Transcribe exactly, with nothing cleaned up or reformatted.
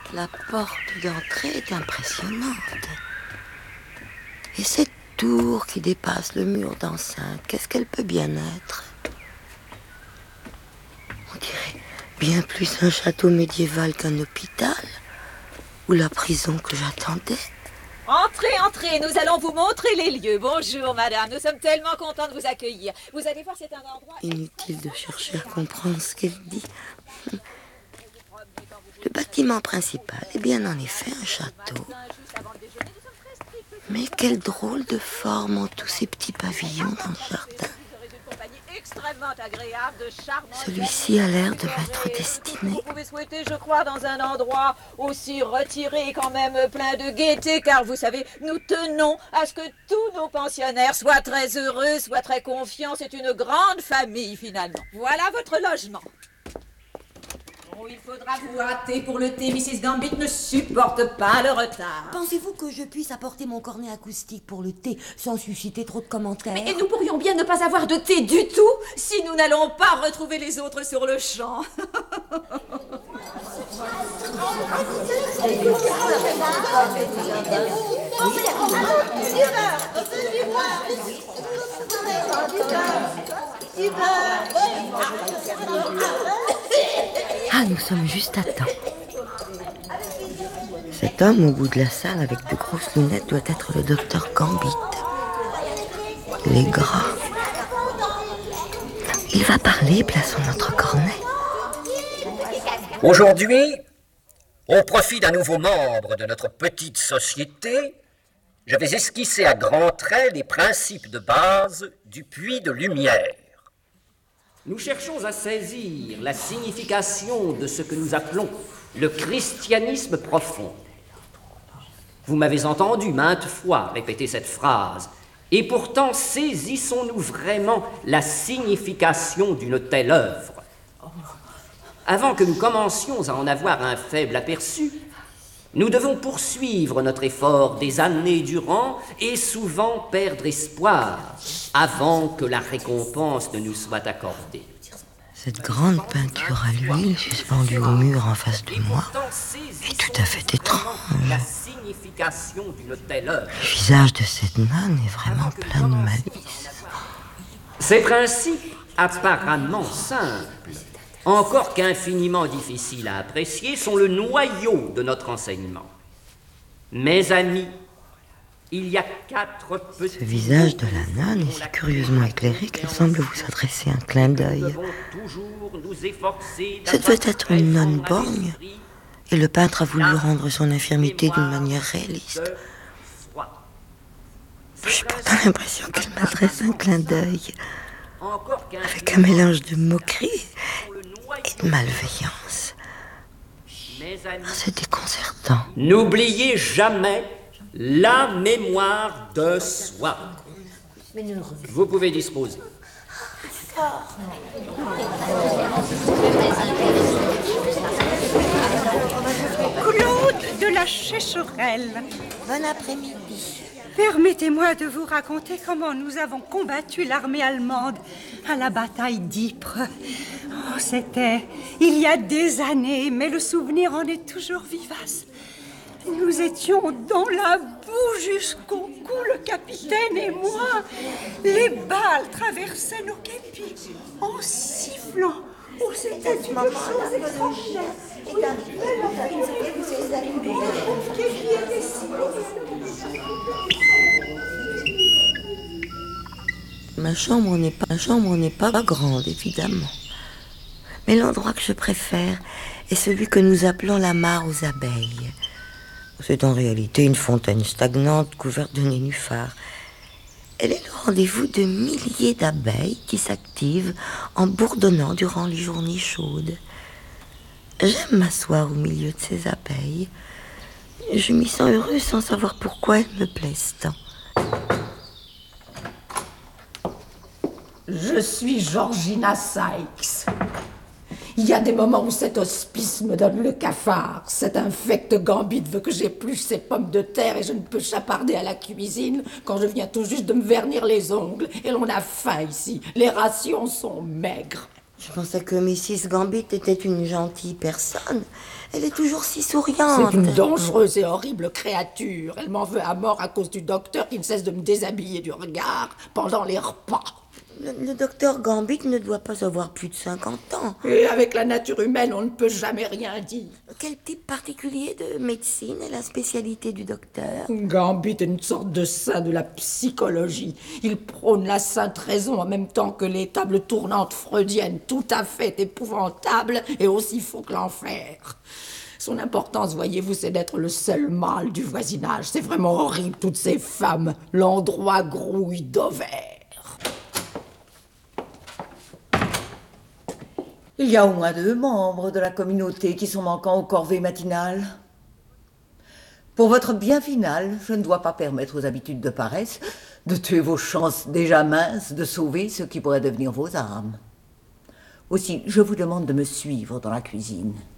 La porte d'entrée est impressionnante. Et cette tour qui dépasse le mur d'enceinte, qu'est-ce qu'elle peut bien être? On dirait bien plus un château médiéval qu'un hôpital, ou la prison que j'attendais. Entrez, entrez, nous allons vous montrer les lieux. Bonjour madame, nous sommes tellement contents de vous accueillir. Vous allez voir, c'est un endroit... Inutile de chercher à comprendre ce qu'elle dit. Le bâtiment principal est bien en effet un château. Mais quelle drôle de forme ont tous ces petits pavillons dans le jardin. Celui-ci a l'air de m'être destiné. Vous pouvez souhaiter, je crois, dans un endroit aussi retiré et quand même plein de gaieté, car vous savez, nous tenons à ce que tous nos pensionnaires soient très heureux, soient très confiants. C'est une grande famille, finalement. Voilà votre logement. Oh, il faudra vous hâter pour le thé. missus Gambit ne supporte pas le retard. Pensez-vous que je puisse apporter mon cornet acoustique pour le thé sans susciter trop de commentaires? Mais nous pourrions bien ne pas avoir de thé du tout si nous n'allons pas retrouver les autres sur le champ. Ah, nous sommes juste à temps. Cet homme au bout de la salle avec de grosses lunettes doit être le docteur Gambit. Les gras. Il va parler, plaçons notre cornet. Aujourd'hui, au profit d'un nouveau membre de notre petite société, je vais esquisser à grands traits les principes de base du puits de lumière. Nous cherchons à saisir la signification de ce que nous appelons le christianisme profond. Vous m'avez entendu maintes fois répéter cette phrase, et pourtant saisissons-nous vraiment la signification d'une telle œuvre? Avant que nous commencions à en avoir un faible aperçu, nous devons poursuivre notre effort des années durant et souvent perdre espoir avant que la récompense ne nous soit accordée. Cette grande peinture à l'huile suspendue au mur en face de moi est tout à fait étrange. La signification d'une telle œuvre. Le visage de cette nonne est vraiment plein de malice. Ces principes apparemment simples, encore qu'infiniment difficiles à apprécier, sont le noyau de notre enseignement. Mes amis, il y a quatre petits... Ce visage de la nonne est si curieusement éclairé qu'elle semble vous adresser un clin d'œil. Ce devait être une nonne borgne, et le peintre a voulu rendre son infirmité d'une manière réaliste. J'ai pourtant l'impression qu'elle m'adresse un clin d'œil, avec un mélange de moquerie et de malveillance. Ah, c'est déconcertant. N'oubliez jamais la mémoire de soi. Vous pouvez disposer. Claude de la Chécherelle. Bon après-midi. Permettez-moi de vous raconter comment nous avons combattu l'armée allemande à la bataille d'Ypres. Oh, c'était il y a des années, mais le souvenir en est toujours vivace. Nous étions dans la boue jusqu'au cou, le capitaine et moi. Les balles traversaient nos képis en sifflant. Oh, c'était une chose extraordinaire. Oui, Ma chambre n'est pas, ma chambre n'est pas grande, évidemment. Mais l'endroit que je préfère est celui que nous appelons la mare aux abeilles. C'est en réalité une fontaine stagnante couverte de nénuphars. Elle est le rendez-vous de milliers d'abeilles qui s'activent en bourdonnant durant les journées chaudes. J'aime m'asseoir au milieu de ces abeilles. Je m'y sens heureuse sans savoir pourquoi elles me plaisent tant. Je suis Georgina Sykes. Il y a des moments où cet hospice me donne le cafard. Cet infect Gambit veut que j'épluche ses pommes de terre et je ne peux chaparder à la cuisine quand je viens tout juste de me vernir les ongles. Et l'on a faim ici. Les rations sont maigres. Je pensais que missus Gambit était une gentille personne. Elle est toujours si souriante. C'est une dangereuse et horrible créature. Elle m'en veut à mort à cause du docteur qui ne cesse de me déshabiller du regard pendant les repas. Le, le docteur Gambit ne doit pas avoir plus de cinquante ans. Et avec la nature humaine, on ne peut jamais rien dire. Quel type particulier de médecine est la spécialité du docteur? Gambit est une sorte de saint de la psychologie. Il prône la sainte raison en même temps que les tables tournantes freudiennes, tout à fait épouvantables et aussi faux que l'enfer. Son importance, voyez-vous, c'est d'être le seul mâle du voisinage. C'est vraiment horrible, toutes ces femmes. L'endroit grouille d'ovaires. Il y a au moins deux membres de la communauté qui sont manquants aux corvées matinales. Pour votre bien final, je ne dois pas permettre aux habitudes de paresse de tuer vos chances déjà minces de sauver ce qui pourrait devenir vos âmes. Aussi, je vous demande de me suivre dans la cuisine.